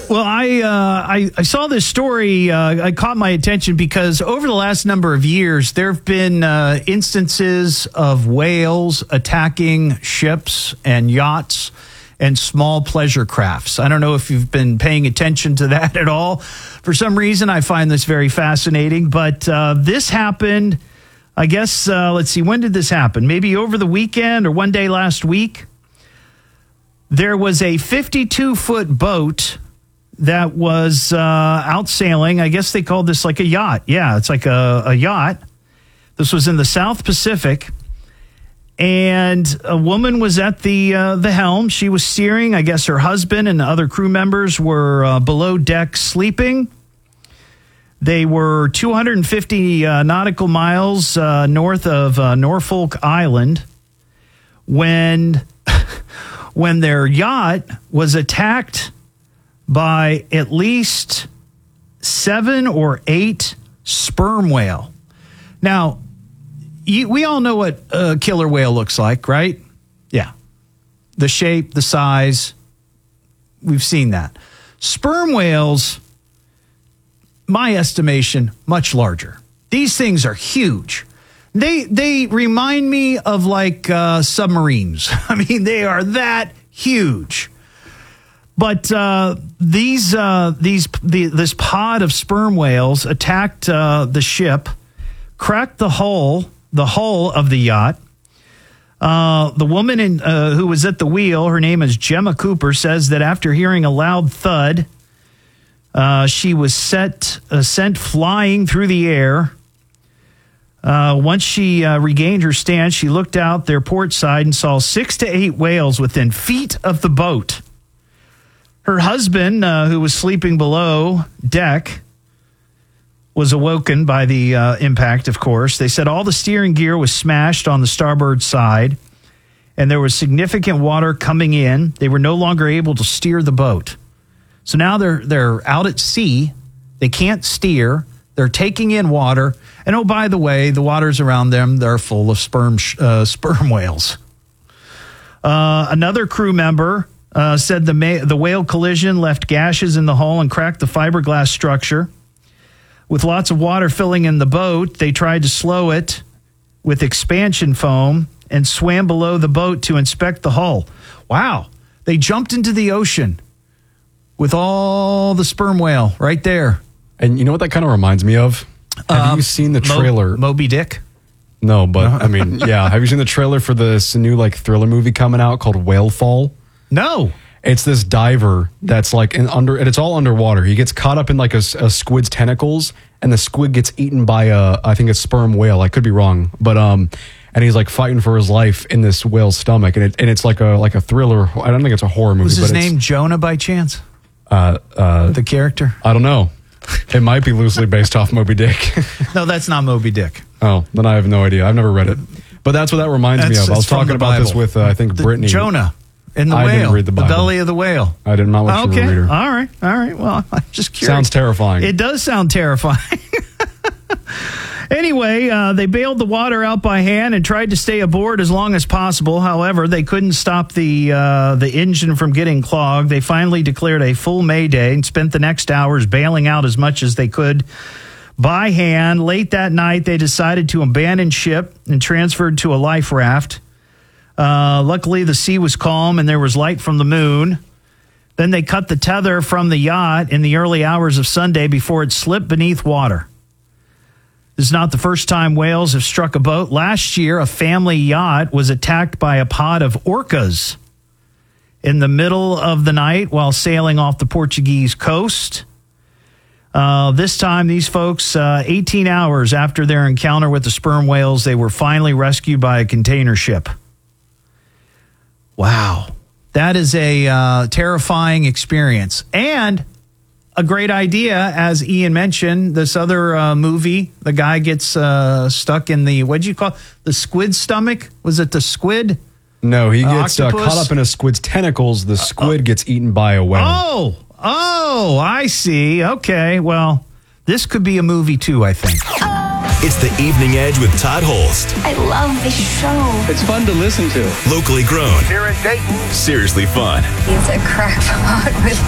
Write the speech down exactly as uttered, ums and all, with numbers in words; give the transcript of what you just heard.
Well, I, uh, I I saw this story. Uh, I caught my attention because over the last number of years, there have been uh, instances of whales attacking ships and yachts and small pleasure crafts. I don't know if you've been paying attention to that at all. For some reason, I find this very fascinating. But uh, this happened, I guess, uh, let's see, when did this happen? Maybe over the weekend or one day last week. There was a fifty-two foot boat that was uh, out sailing. I guess they called this like a yacht. Yeah, it's like a, a yacht. This was in the South Pacific. And a woman was at the uh, the helm. She was steering. I guess her husband and the other crew members were uh, below deck sleeping. They were two hundred fifty uh, nautical miles uh, north of uh, Norfolk Island when, when their yacht was attacked by at least seven or eight sperm whale. Now, you, we all know what a killer whale looks like, right? Yeah. The shape, the size, we've seen that. Sperm whales, my estimation, much larger. These things are huge. They, they remind me of like uh, submarines. I mean, they are that huge. But uh, these uh, these the, this pod of sperm whales attacked uh, the ship, cracked the hull the hull of the yacht. Uh, the woman in, uh, who was at the wheel, her name is Gemma Cooper, says that after hearing a loud thud, uh, she was set uh, sent flying through the air. Uh, once she uh, regained her stance, she looked out their port side and saw six to eight whales within feet of the boat. Her husband, uh, who was sleeping below deck, was awoken by the uh, impact, of course. They said all the steering gear was smashed on the starboard side, and there was significant water coming in. They were no longer able to steer the boat. So now they're they're out at sea. They can't steer. They're taking in water. And oh, by the way, the waters around them, they're full of sperm uh, sperm whales. Uh, another crew member Uh, said the ma- the whale collision left gashes in the hull and cracked the fiberglass structure. With lots of water filling in the boat, they tried to slow it with expansion foam and swam below the boat to inspect the hull. Wow. They jumped into the ocean with all the sperm whale right there. And you know what that kind of reminds me of? Have um, you seen the trailer? Mo- Moby Dick? No, but I mean, yeah. Have you seen the trailer for this new like thriller movie coming out called Whale Fall? No. It's this diver that's like in under, and it's all underwater. He gets caught up in like a, a squid's tentacles, and the squid gets eaten by a, I think a sperm whale. I could be wrong, but um, and he's like fighting for his life in this whale's stomach, and it and it's like a like a thriller. I don't think it's a horror movie. Was his but name Jonah by chance? Uh, uh, the character? I don't know. It might be loosely based off Moby Dick. No, that's not Moby Dick. Oh, then I have no idea. I've never read it, but that's what that reminds that's, me of. I was talking about Bible. this with uh, I think the, Brittany. Jonah. In the I whale, didn't read the Bible. The belly of the whale. I did not watch okay. the reader. All right, all right. Well, I'm just curious. Sounds terrifying. It does sound terrifying. Anyway, uh, they bailed the water out by hand and tried to stay aboard as long as possible. However, they couldn't stop the uh, the engine from getting clogged. They finally declared a full mayday and spent the next hours bailing out as much as they could by hand. Late that night, they decided to abandon ship and transferred to a life raft. Uh, luckily, the sea was calm and there was light from the moon. Then they cut the tether from the yacht in the early hours of Sunday before it slipped beneath water. This is not the first time whales have struck a boat. Last year, a family yacht was attacked by a pod of orcas in the middle of the night while sailing off the Portuguese coast. Uh, this time, these folks, uh, eighteen hours after their encounter with the sperm whales, they were finally rescued by a container ship. Wow. That is a uh, terrifying experience. And a great idea, as Ian mentioned, this other uh, movie, the guy gets uh, stuck in the, what'd you call it? The squid stomach? Was it the squid? No, he gets uh, octopus? caught up in a squid's tentacles. The squid uh, gets eaten by a whale. Oh, oh, I see. Okay, well, this could be a movie too, I think. It's the Evening Edge with Todd Holst. I love this show. It's fun to listen to. Locally grown. Here in Dayton. Seriously fun. He's a crackpot with